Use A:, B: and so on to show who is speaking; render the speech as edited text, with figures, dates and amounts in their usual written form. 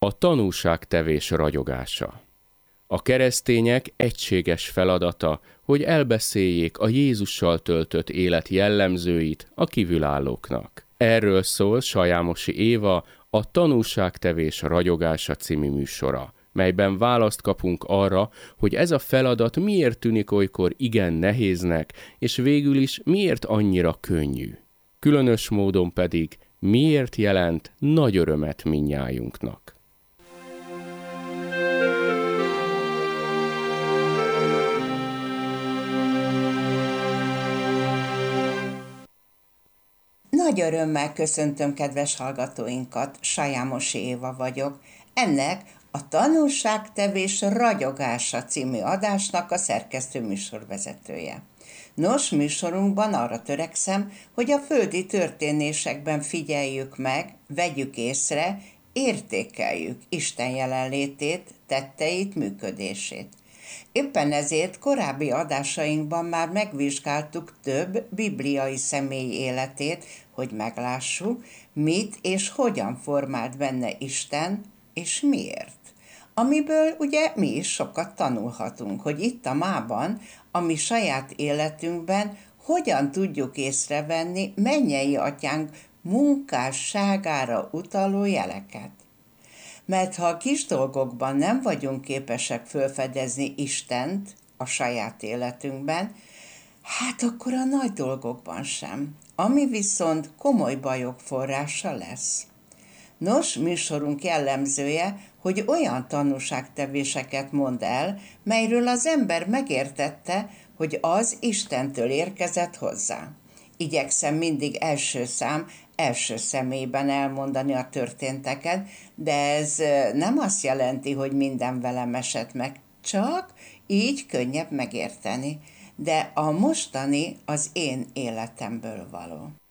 A: A tanúságtevés ragyogása. A keresztények egységes feladata, hogy elbeszéljék a Jézussal töltött élet jellemzőit a kívülállóknak. Erről szól Sajámosi Éva a Tanúságtevés ragyogása című műsora, melyben választ kapunk arra, hogy ez a feladat miért tűnik olykor igen nehéznek, és végül is miért annyira könnyű. Különös módon pedig miért jelent nagy örömet mindnyájunknak.
B: Nagy örömmel köszöntöm kedves hallgatóinkat, Sajámosi Éva vagyok. Ennek a Tanúságtevés ragyogása című adásnak a szerkesztő műsorvezetője. Nos, műsorunkban arra törekszem, hogy a földi történésekben figyeljük meg, vegyük észre, értékeljük Isten jelenlétét, tetteit, működését. Éppen ezért korábbi adásainkban már megvizsgáltuk több bibliai személy életét, hogy meglássuk, mit és hogyan formált benne Isten, és miért. Amiből ugye mi is sokat tanulhatunk, hogy itt a mában, a mi saját életünkben hogyan tudjuk észrevenni mennyei atyánk munkásságára utaló jeleket. Mert ha a kis dolgokban nem vagyunk képesek felfedezni Istent a saját életünkben, hát akkor a nagy dolgokban sem, ami viszont komoly bajok forrása lesz. Nos, műsorunk jellemzője, hogy olyan tanúságtevéseket mond el, melyről az ember megértette, hogy az Istentől érkezett hozzá. Igyekszem mindig első személyben elmondani a történteket, de ez nem azt jelenti, hogy minden velem esett meg, csak így könnyebb megérteni. De a mostani az én életemből való.